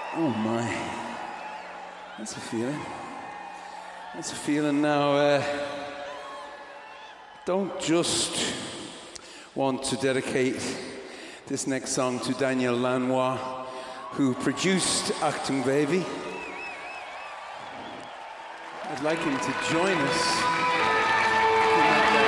Oh my, that's a feeling. That's a feeling now. Don't just want to dedicate this next song to Daniel Lanois, who produced Achtung Baby. I'd like him to join us